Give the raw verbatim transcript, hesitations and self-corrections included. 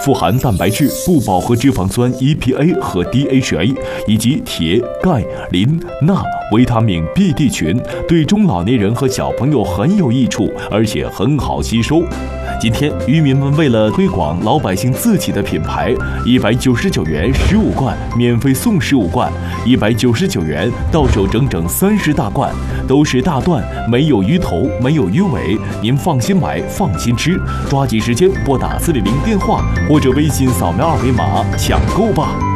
富含蛋白质、不饱和脂肪酸 E P A 和 D H A， 以及铁、钙、磷、钠、维他命 B 地群，对中老年人和小朋友很有益处，而且很好吸收。今天渔民们为了推广老百姓自己的品牌，一百九十九元十五罐，免费送十五罐，一百九十九元到手整整三十大罐，都是大段，没有鱼头，没有鱼尾，您放心买，放心吃，抓紧时间拨打四零零电话或者微信扫描二维码抢购吧。